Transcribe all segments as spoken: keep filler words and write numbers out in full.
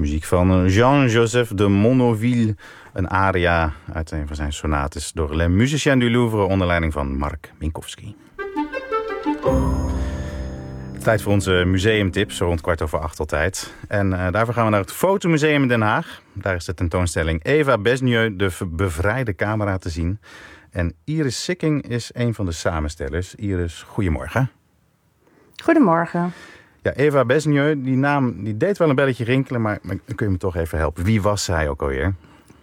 muziek van Jean-Joseph de Monnoville. Een aria uit een van zijn sonates door Les Musiciens du Louvre onder leiding van Mark Minkowski. Tijd voor onze museumtips, zo rond kwart over acht altijd. En uh, daarvoor gaan we naar het Fotomuseum in Den Haag. Daar is de tentoonstelling Eva Besnieu, de bevrijde camera, te zien. En Iris Sikking is een van de samenstellers. Iris, goedemorgen. Goedemorgen. Ja, Eva Besnieu, die naam die deed wel een belletje rinkelen, maar, maar kun je me toch even helpen? Wie was zij ook alweer?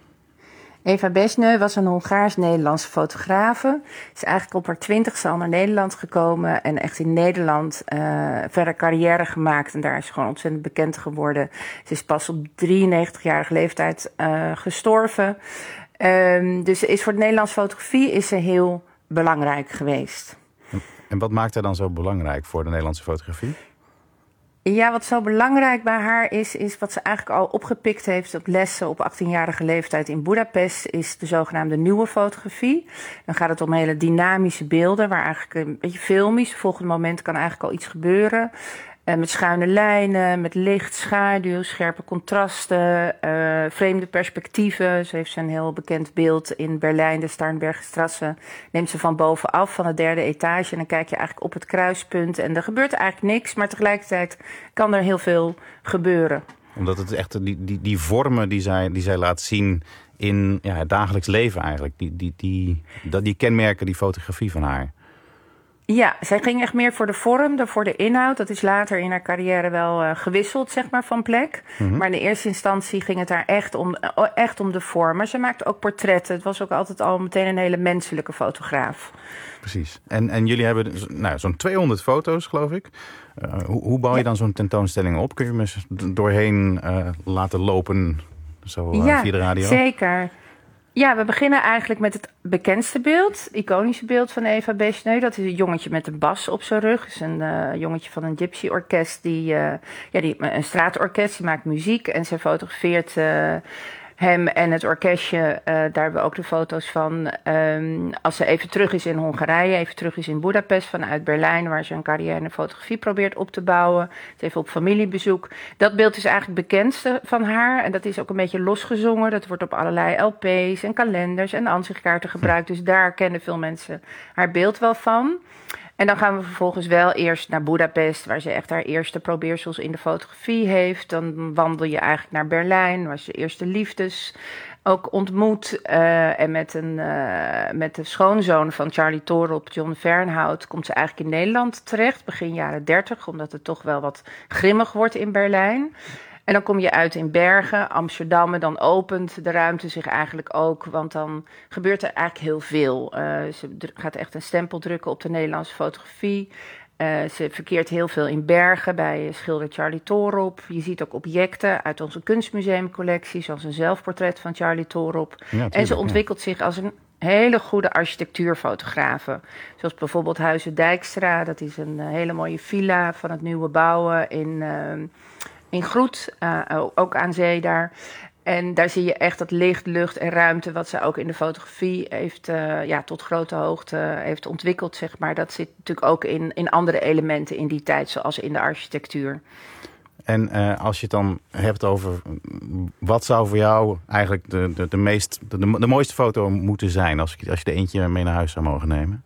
Eva Besnieu was een Hongaars-Nederlandse fotografe. Ze is eigenlijk op haar twintigste al naar Nederland gekomen en echt in Nederland uh, verder carrière gemaakt. En daar is ze gewoon ontzettend bekend geworden. Ze is pas op drieënnegentigjarige leeftijd uh, gestorven. Um, dus is voor de Nederlandse fotografie is ze heel belangrijk geweest. En wat maakt haar dan zo belangrijk voor de Nederlandse fotografie? Ja, wat zo belangrijk bij haar is, is wat ze eigenlijk al opgepikt heeft op lessen op achttienjarige leeftijd in Budapest, is de zogenaamde nieuwe fotografie. Dan gaat het om hele dynamische beelden, waar eigenlijk een beetje filmisch, volgend moment kan eigenlijk al iets gebeuren. Uh, met schuine lijnen, met licht, schaduw, scherpe contrasten, uh, vreemde perspectieven. Zo heeft ze een heel bekend beeld in Berlijn, de Starnbergstrasse. Neemt ze van bovenaf, van de derde etage. En dan kijk je eigenlijk op het kruispunt. En er gebeurt eigenlijk niks, maar tegelijkertijd kan er heel veel gebeuren. Omdat het echt die, die, die vormen die zij, die zij laat zien in ja, het dagelijks leven eigenlijk. Die, die, die, die, die kenmerken, die fotografie van haar. Ja, zij ging echt meer voor de vorm dan voor de inhoud. Dat is later in haar carrière wel uh, gewisseld, zeg maar, van plek. Mm-hmm. Maar in de eerste instantie ging het haar echt om, uh, echt om de vorm. Maar ze maakte ook portretten. Het was ook altijd al meteen een hele menselijke fotograaf. Precies. En, en jullie hebben nou, zo'n tweehonderd foto's, geloof ik. Uh, hoe, hoe bouw je ja. dan zo'n tentoonstelling op? Kun je me doorheen uh, laten lopen, zo uh, ja, via de radio? Zeker. Ja, we beginnen eigenlijk met het bekendste beeld, iconische beeld van Eva Besnieu. Dat is een jongetje met een bas op zijn rug. Dat is een uh, jongetje van een gypsy-orkest, die, uh, ja, die, een straatorkest, die maakt muziek en ze fotografeert uh, hem en het orkestje. Uh, daar hebben we ook de foto's van. Um, als ze even terug is in Hongarije, even terug is in Budapest vanuit Berlijn, waar ze een carrière in de fotografie probeert op te bouwen. Ze even op familiebezoek. Dat beeld is eigenlijk het bekendste van haar. En dat is ook een beetje losgezongen. Dat wordt op allerlei L P's en kalenders en aanzichtkaarten gebruikt. Dus daar kennen veel mensen haar beeld wel van. En dan gaan we vervolgens wel eerst naar Budapest, waar ze echt haar eerste probeersels in de fotografie heeft. Dan wandel je eigenlijk naar Berlijn, waar ze eerste liefdes ook ontmoet. Uh, en met, een, uh, met de schoonzoon van Charlie Torop, John Fernhout, komt ze eigenlijk in Nederland terecht, begin jaren dertig, omdat het toch wel wat grimmig wordt in Berlijn. En dan kom je uit in Bergen, Amsterdam, en dan opent de ruimte zich eigenlijk ook. Want dan gebeurt er eigenlijk heel veel. Uh, ze gaat echt een stempel drukken op de Nederlandse fotografie. Uh, ze verkeert heel veel in Bergen bij schilder Charlie Torop. Je ziet ook objecten uit onze kunstmuseumcollectie, zoals een zelfportret van Charlie Torop. Ja, tuurlijk, en ze ontwikkelt ja. zich als een hele goede architectuurfotografe. Zoals bijvoorbeeld Huizen Dijkstra. Dat is een hele mooie villa van het nieuwe bouwen in... Uh, In Groet, uh, ook aan zee daar. En daar zie je echt dat licht, lucht en ruimte, wat ze ook in de fotografie heeft, uh, ja, tot grote hoogte heeft ontwikkeld, zeg maar. Dat zit natuurlijk ook in, in andere elementen in die tijd, zoals in de architectuur. En uh, als je het dan hebt over, wat zou voor jou eigenlijk de, de, de, meest, de, de mooiste foto moeten zijn, als je, als je er eentje mee naar huis zou mogen nemen?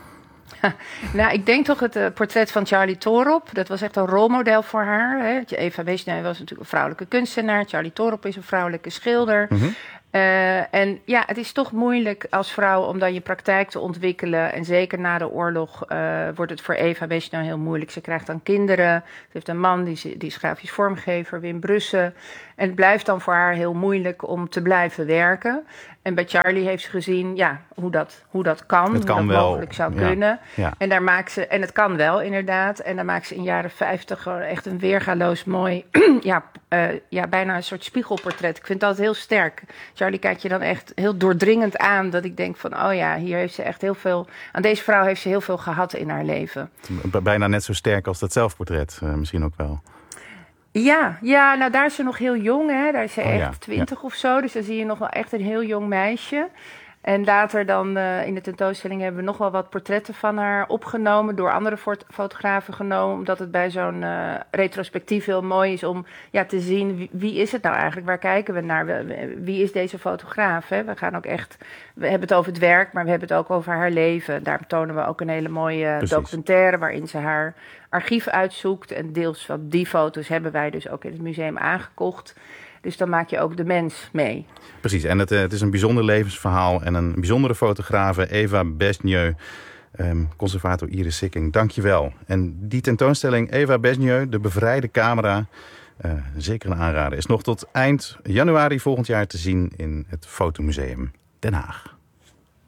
Nou, ik denk toch het uh, portret van Charlie Torop. Dat was echt een rolmodel voor haar. Hè. Eva Besnieu was natuurlijk een vrouwelijke kunstenaar. Charlie Torop is een vrouwelijke schilder. Mm-hmm. Uh, en ja, het is toch moeilijk als vrouw om dan je praktijk te ontwikkelen. En zeker na de oorlog uh, wordt het voor Eva Besnieu heel moeilijk. Ze krijgt dan kinderen. Ze heeft een man, die, die is grafisch vormgever, Wim Brussen. En het blijft dan voor haar heel moeilijk om te blijven werken. En bij Charlie heeft ze gezien ja, hoe, dat, hoe dat kan, het kan hoe dat wel. mogelijk zou ja. kunnen. Ja. En, daar maakt ze, en het kan wel, inderdaad. En daar maakt ze in de jaren vijftig echt een weergaloos mooi, ja, uh, ja, bijna een soort spiegelportret. Ik vind dat heel sterk. Charlie kijkt je dan echt heel doordringend aan, dat ik denk van, oh ja, hier heeft ze echt heel veel, aan deze vrouw heeft ze heel veel gehad in haar leven. Bijna net zo sterk als dat zelfportret, uh, misschien ook wel. Ja, ja, nou daar is ze nog heel jong, hè. Daar is ze oh, echt ja. twintig ja. of zo. Dus dan zie je nog wel echt een heel jong meisje. En later dan uh, in de tentoonstelling hebben we nog wel wat portretten van haar opgenomen. Door andere fot- fotografen genomen. Omdat het bij zo'n uh, retrospectief heel mooi is om ja, te zien wie, wie is het nou eigenlijk. Waar kijken we naar? Wie is deze fotograaf? Hè? We gaan ook echt, we hebben het over het werk, maar we hebben het ook over haar leven. Daar tonen we ook een hele mooie Precies. documentaire waarin ze haar archief uitzoekt. En deels van die foto's hebben wij dus ook in het museum aangekocht. Dus dan maak je ook de mens mee. Precies, en het, het is een bijzonder levensverhaal en een bijzondere fotografe, Eva Besnieu, um, conservator Iris Sikking. Dank je wel. En die tentoonstelling Eva Besnieu, de bevrijde camera, uh, zeker een aanrader, is nog tot eind januari volgend jaar te zien in het Fotomuseum Den Haag.